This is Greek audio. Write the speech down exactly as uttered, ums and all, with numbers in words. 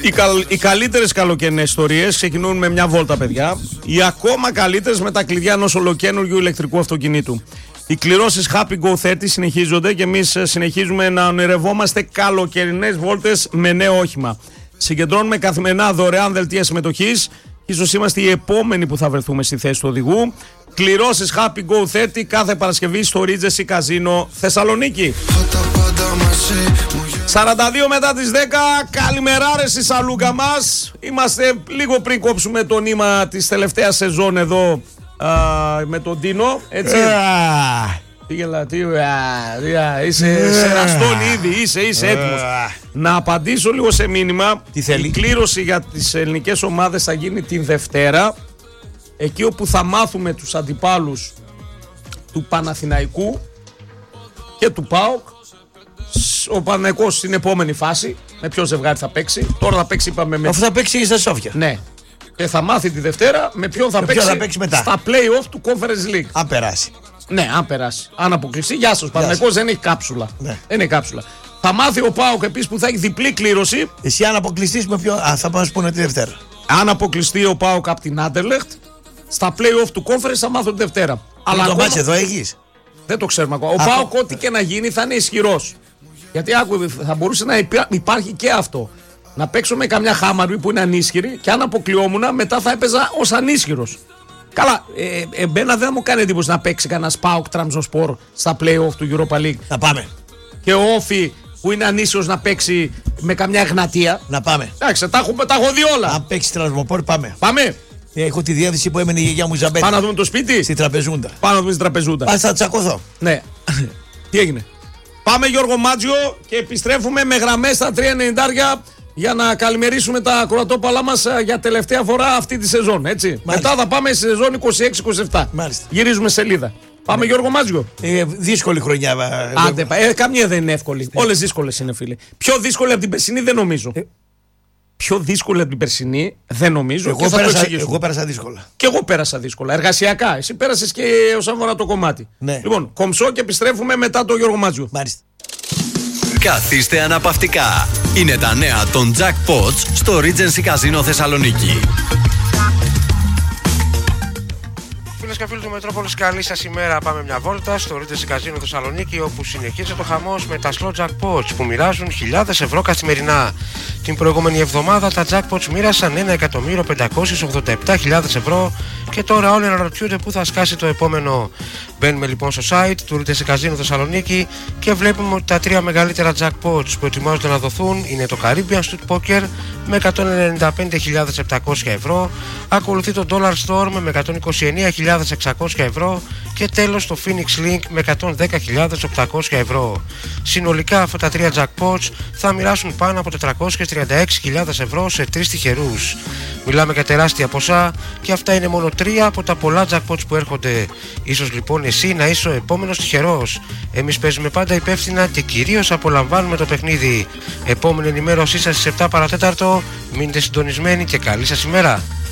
Οι, καλ, οι καλύτερες καλοκαιρινές ιστορίες ξεκινούν με μια βόλτα, παιδιά. Οι ακόμα καλύτερες με τα κλειδιά ενός ολοκαίνουργιου ηλεκτρικού αυτοκινήτου. Οι κληρώσεις Happy Go τριάντα συνεχίζονται και εμείς συνεχίζουμε να ονειρευόμαστε καλοκαιρινές βόλτες με νέο όχημα. Συγκεντρώνουμε καθημερινά δωρεάν δελτία συμμετοχής. Ίσως είμαστε οι επόμενοι που θα βρεθούμε στη θέση του οδηγού. Κληρώσεις Happy Go τριάντα κάθε Παρασκευή στο Regency Casino Θεσσαλονίκη. σαράντα δύο μετά τις δέκα, καλημεράρες στη σαλούκα μας. Είμαστε λίγο πριν κόψουμε το νήμα της τελευταίας σεζόν εδώ α, με τον Τίνο, έτσι. Τι γελάτε, είσαι σεραστόν ήδη, είσαι, είσαι έτοιμος. Να απαντήσω λίγο σε μήνυμα. Η κλήρωση για τις ελληνικές ομάδες θα γίνει την Δευτέρα, εκεί όπου θα μάθουμε τους αντιπάλους του Παναθηναϊκού και του ΠΑΟΚ. Ο Παναθηναϊκός στην επόμενη φάση, με ποιο ζευγάρι θα παίξει. Τώρα θα παίξει, είπαμε, με... Αυτό θα παίξει και στα Σόφια. Ναι. Και θα μάθει τη Δευτέρα με ποιον θα, παίξει, θα παίξει μετά. Στα play-off του Conference League. Αν περάσει. Ναι, αν περάσει. Αν αποκλειστεί, γεια σας. Ο Παναθηναϊκός δεν έχει κάψουλα. Ναι. Δεν έχει κάψουλα. Θα μάθει ο ΠΑΟΚ επίσης που θα έχει διπλή κλήρωση. Εσύ αν αποκλειστείς με ποιον. Α, θα πάμε να σου πούνε τη Δευτέρα. Αν αποκλειστεί ο ΠΑΟΚ από την Άντερλεχτ, στα play-off του Conference θα μάθω τη Δευτέρα. Αλλά το ακόμα... μάτς εδώ έχεις. Δεν το ξέρουμε ακόμα. Ο Α, ΠΑΟΚ, ό,τι και να γίνει, θα είναι ισχυρός. Γιατί άκου, θα μπορούσε να υπάρχει και αυτό. Να παίξω με καμιά χάμαρη που είναι ανίσχυρη και αν αποκλειόμουν, μετά θα έπαιζα ως ανίσχυρος. Καλά, ε, εμένα δεν μου κάνει εντύπωση να παίξει κανένα ΠΑΟΚ Τραμζοσπορ στα play-off του Europa League. Να πάμε. Και ο Όφι που είναι ανίσχυρος να παίξει με καμιά Εγνατία. Να πάμε. Εντάξει, τα έχω, τα έχω δει όλα. Αν παίξει Τραμζοσπορ, πάμε. Πάμε. Έχω τη διεύθυνση που έμενε η γιαγιά μου Ιζαμπέλα. Πάμε να δούμε το σπίτι. Στη Τραπεζούντα. Πάμε να δούμε στη Τραπεζούντα. Ας θα τσακωθώ. Ναι. Τι έγινε. Πάμε Γιώργο Μάτζιο και επιστρέφουμε με γραμμές στα τρία ενενήντα για να καλημερίσουμε τα ακροατόπαλά μας για τελευταία φορά αυτή τη σεζόν, έτσι. Μάλιστα. Μετά θα πάμε στη σεζόν είκοσι έξι είκοσι επτά. Μάλιστα. Γυρίζουμε σελίδα. Πάμε ναι. Γιώργο Μάτζιο. Ε, δύσκολη χρονιά. Άντε, ε, καμία δεν είναι εύκολη. Ε. Όλες δύσκολες είναι, φίλε. Πιο δύσκολη από την περσινή δεν νομίζω. Ε. Πιο δύσκολη από την περσινή δεν νομίζω. Εγώ, και θα πέρασα, το εγώ πέρασα δύσκολα. Και εγώ πέρασα δύσκολα. Εργασιακά. Εσύ πέρασες και όσον αφορά το κομμάτι. Ναι. Λοιπόν, κομψό και επιστρέφουμε μετά το Γιώργο Μάτζιο. Μάλιστα. Καθίστε αναπαυτικά. Είναι τα νέα των Jackpots στο Regency Casino Θεσσαλονίκη. Φίλες και φίλοι του Μετρόπολης, καλή σας ημέρα. Πάμε μια βόλτα στο Regency Casino Θεσσαλονίκη, όπου συνεχίζεται το χαμός με τα slot jackpots που μοιράζουν χιλιάδες ευρώ καθημερινά. Την προηγούμενη εβδομάδα τα jackpots μοίρασαν ένα εκατομμύριο πεντακόσιες ογδόντα επτά χιλιάδες ευρώ και τώρα όλοι αναρωτιούνται πού θα σκάσει το επόμενο. Μπαίνουμε λοιπόν στο site του Regency Casino Θεσσαλονίκη και βλέπουμε ότι τα τρία μεγαλύτερα jackpots που ετοιμάζονται να δοθούν είναι το Caribbean Street Poker με εκατόν ενενήντα πέντε χιλιάδες επτακόσια ευρώ, ακολουθεί το Dollar Storm με εκατόν είκοσι εννέα χιλιάδες εξακόσια ευρώ και τέλος το Phoenix Link με εκατόν δέκα χιλιάδες οκτακόσια ευρώ. Συνολικά αυτά τα τρία jackpots θα μοιράσουν πάνω από τετρακόσιες τριάντα έξι χιλιάδες ευρώ σε τρεις τυχερούς. Μιλάμε για τεράστια ποσά και αυτά είναι μόνο τρία από τα πολλά jackpots που έρχονται. Ίσως λοιπόν εσύ να είσαι ο επόμενος τυχερός. Εμείς παίζουμε πάντα υπεύθυνα και κυρίως απολαμβάνουμε το παιχνίδι. Επόμενη ενημέρωσή σας στις επτά παρατέταρτο. Μείνετε συντονισμένοι και καλή σας ημέρα.